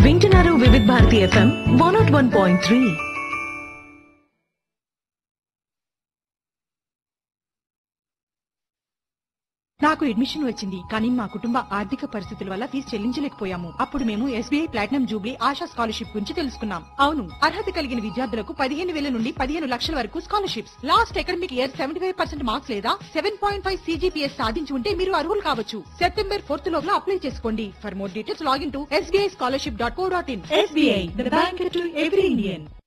వింటున్నారు వివిధ భారతి FM 101.3. నాకు అడ్మిషన్ వచ్చింది కానీ మా కుటుంబ ఆర్థిక పరిస్థితుల వల్ల ఫీజు చెల్లించలేకపోయాము. అప్పుడు మేము SBI platinum Jubilee ASHA scholarship గురించి తెలుసుకున్నాం. అవును, అర్హత కలిగిన విద్యార్థులకు 15,000 నుండి 15 లక్షల వరకు scholarships. Last academic year 75% marks లేదా 7.5 CGPA సాధించి ఉంటే మీరు అర్హులు కావచ్చు. September 4th లోగా అప్లై చేసుకోండి. For more details login to sbischolarship.co.in. SBI, the bank to every Indian.